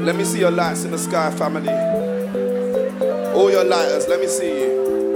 Let me see your lights in the sky, family. All your lighters, let me see you.